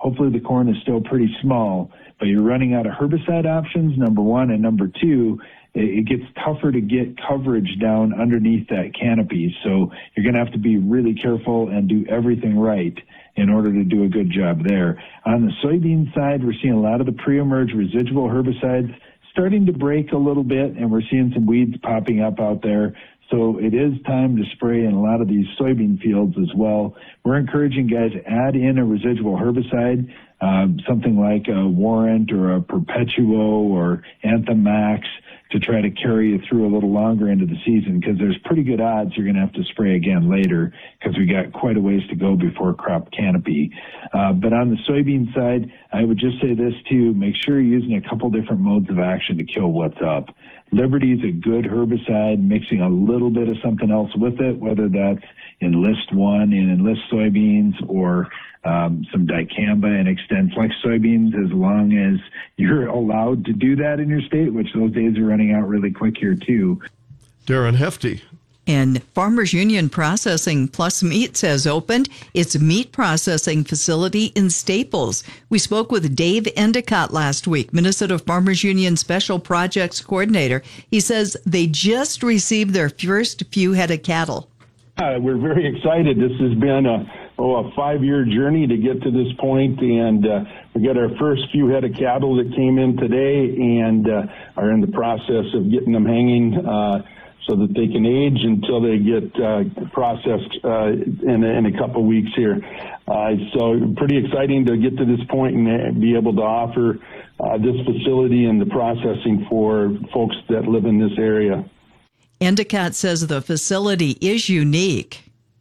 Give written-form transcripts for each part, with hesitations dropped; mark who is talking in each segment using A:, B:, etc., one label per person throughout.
A: hopefully the corn is still pretty small, but you're running out of herbicide options, number one, and number two, it gets tougher to get coverage down underneath that canopy. So you're going to have to be really careful and do everything right in order to do a good job there. On the soybean side, we're seeing a lot of the pre-emerge residual herbicides starting to break a little bit, and we're seeing some weeds popping up out there. So it is time to spray in a lot of these soybean fields as well. We're encouraging guys to add in a residual herbicide, something like a Warrant or a Perpetuo or Anthem Max, to try to carry you through a little longer into the season, because there's pretty good odds you're going to have to spray again later, because we got quite a ways to go before crop canopy. But on the soybean side, I would just say this too: make sure you're using a couple different modes of action to kill what's up. Liberty is a good herbicide, mixing a little bit of something else with it, whether that's Enlist 1 in Enlist soybeans or some dicamba and XtendFlex soybeans, as long as you're allowed to do that in your state, which those days are running out really quick here too.
B: Darren Hefty.
C: And Farmers Union Processing Plus Meats has opened its meat processing facility in Staples. We spoke with Dave Endicott last week, Minnesota Farmers Union Special Projects Coordinator. He says they just received their first few head of cattle.
D: We're very excited. This has been a 5-year journey to get to this point, and we got our first few head of cattle that came in today and are in the process of getting them hanging so that they can age until they get processed in a couple weeks here. So pretty exciting to get to this point and be able to offer this facility and the processing for folks that live in this area.
C: Endicott says the facility is unique.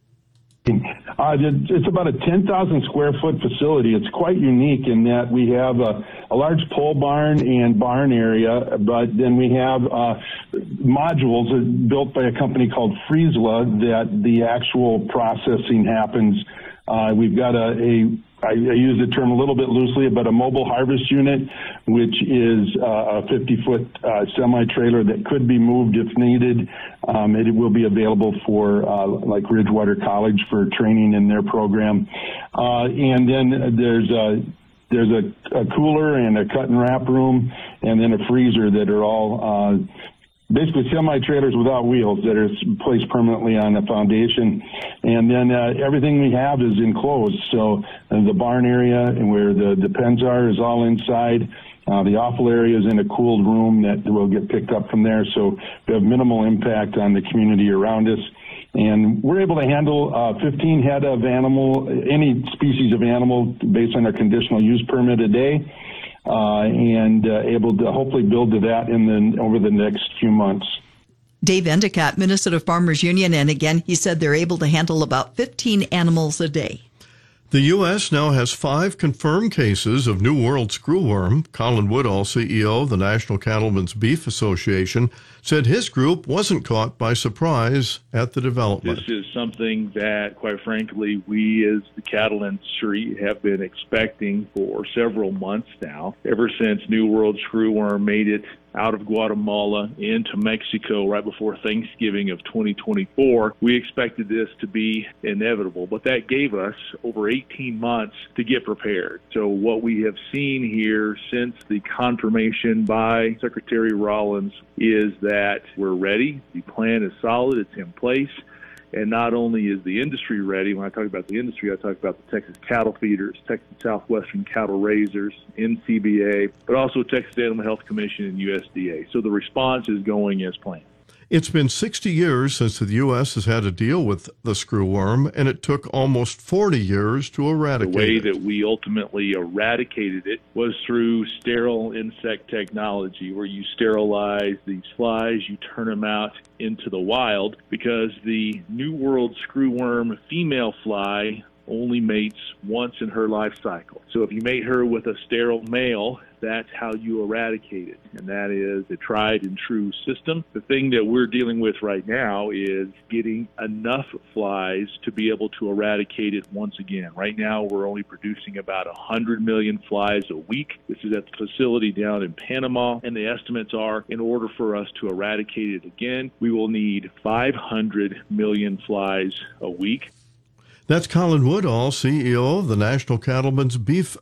D: It's about a 10,000 square foot facility. It's quite unique in that we have a large pole barn and barn area, but then we have modules built by a company called Friesla that the actual processing happens. We've got I use the term a little bit loosely, but a mobile harvest unit, which is a 50-foot semi-trailer that could be moved if needed. It will be available for like Ridgewater College for training in their program. And then there's a cooler and a cut and wrap room, and then a freezer that are all basically semi-trailers without wheels that are placed permanently on the foundation. And then everything we have is enclosed. So the barn area and where the pens are is all inside. The offal area is in a cooled room that will get picked up from there. So we have minimal impact on the community around us. And we're able to handle 15 head of animal, any species of animal, based on our conditional use permit a day. And able to hopefully build to that over the next few months.
C: Dave Endicott, Minnesota Farmers Union, and again, he said they're able to handle about 15 animals a day.
B: The U.S. now has 5 confirmed cases of New World screwworm. Colin Woodall, CEO of the National Cattlemen's Beef Association, said his group wasn't caught by surprise at the development.
E: This is something that, quite frankly, we as the cattle industry have been expecting for several months now, ever since New World screwworm made it out of Guatemala into Mexico right before Thanksgiving of 2024. We expected this to be inevitable, but that gave us over 18 months to get prepared. So what we have seen here since the confirmation by Secretary Rollins is that we're ready. The plan is solid. It's in place. And not only is the industry ready, when I talk about the industry, I talk about the Texas Cattle Feeders, Texas Southwestern Cattle Raisers, NCBA, but also Texas Animal Health Commission and USDA. So the response is going as planned.
B: It's been 60 years since the U.S. has had to deal with the screwworm, and it took almost 40 years to eradicate it.
E: The way that we ultimately eradicated it was through sterile insect technology, where you sterilize these flies, you turn them out into the wild, because the New World screwworm female fly only mates once in her life cycle. So if you mate her with a sterile male, that's how you eradicate it, and that is a tried and true system. The thing that we're dealing with right now is getting enough flies to be able to eradicate it once again. Right now, we're only producing about 100 million flies a week. This is at the facility down in Panama, and the estimates are, in order for us to eradicate it again, we will need 500 million flies a week.
B: That's Colin Woodall, CEO of the National Cattlemen's Beef